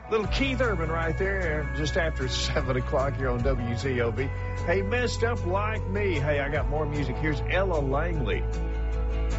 Little Keith Urban right there, just after 7 o'clock here on WZOB. Hey, Messed Up Like Me. Hey, I got more music. Here's Ella Langley.